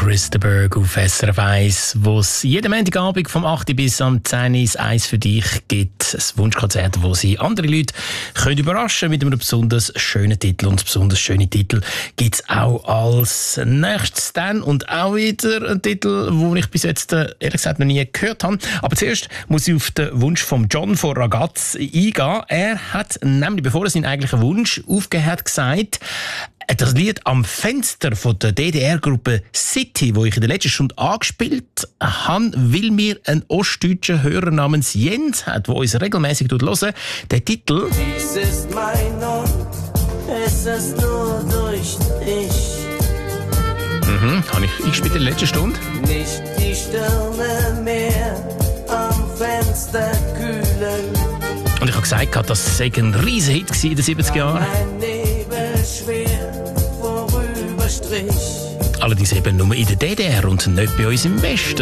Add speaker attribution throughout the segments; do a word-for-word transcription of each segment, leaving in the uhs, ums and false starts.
Speaker 1: Chris de Burgh auf S R F eins, wo es jeden Montagabend vom acht bis am zehn Uhr eins für dich gibt. Ein Wunschkonzert, wo sie andere Leute können überraschen mit einem besonders schönen Titel. Und besonders schöne Titel gibt es auch als nächstes dann. Und auch wieder ein Titel, den ich bis jetzt äh, ehrlich gesagt noch nie gehört habe. Aber zuerst muss ich auf den Wunsch von John von Ragaz eingehen. Er hat nämlich, bevor er seinen eigentlichen Wunsch aufgegeben hat, gesagt, das Lied «Am Fenster» von der D D R-Gruppe City, wo ich in der letzten Stunde angespielt habe, weil mir ein ostdeutscher Hörer namens Jens hat, der uns regelmäßig hören. Der Titel
Speaker 2: Dies ist mein und es ist nur durch dich.
Speaker 1: Mhm, habe ich eingespielt in der letzten Stunde.
Speaker 2: Nicht die Sterne mehr am Fenster kühlen.
Speaker 1: Und ich habe gesagt, das sei ein riesen Hit in den siebziger Jahren.
Speaker 2: Ein Nebel schwer vorüberstrich.
Speaker 1: Allerdings eben nur in der D D R und nicht bei uns im Westen.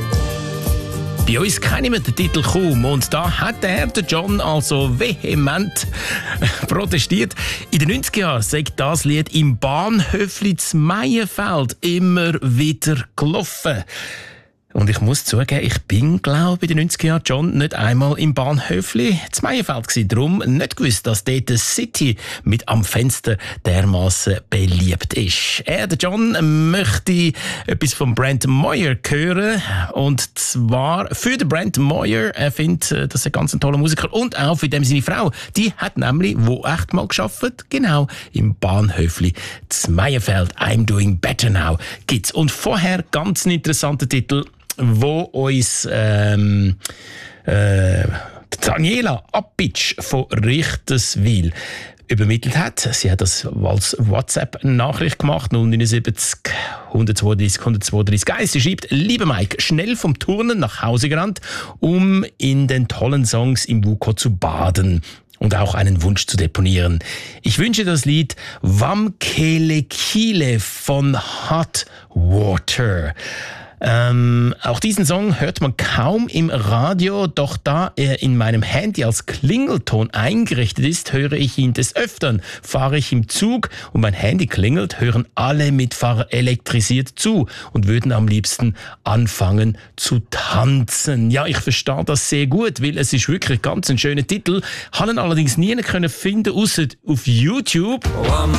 Speaker 1: Bei uns kennen wir den Titel kaum und da hat er, der John, also vehement protestiert. In den neunziger Jahren sei das Lied im Bahnhöfli zu Meienfeld immer wieder gelaufen. Und ich muss zugeben, ich bin, glaube ich, in den neunziger Jahren, John, nicht einmal im Bahnhöfli zu Meienfeld gewesen. Darum nicht gewusst, dass dort die City mit «Am Fenster» dermassen beliebt ist. Er, der John, möchte etwas von Brent Moyer hören. Und zwar für den Brent Moyer. Er findet, das ist ein ganz toller Musiker. Und auch für dem seine Frau. Die hat nämlich, wo echt mal gearbeitet, genau im Bahnhöfli zu Meienfeld. «I'm doing better now» gibt's. Und vorher ganz ein interessanter Titel, wo uns ähm, äh, Daniela Appitsch von Richterswil übermittelt hat. Sie hat das als WhatsApp-Nachricht gemacht, null neun sieben null eins zwei drei eins zwei drei eins. Sie schreibt: «Lieber Mike, schnell vom Turnen nach Hause gerannt, um in den tollen Songs im WUKO zu baden und auch einen Wunsch zu deponieren. Ich wünsche das Lied Wamkele Kile von Hot Water.» Ähm, auch diesen Song hört man kaum im Radio, doch da er in meinem Handy als Klingelton eingerichtet ist, höre ich ihn des Öfteren. Fahre ich im Zug und mein Handy klingelt, hören alle Mitfahrer elektrisiert zu und würden am liebsten anfangen zu tanzen. Ja, ich verstehe das sehr gut, weil es ist wirklich ganz ein schöner Titel. Habe ihn allerdings nie können finden, außer auf YouTube.
Speaker 2: Am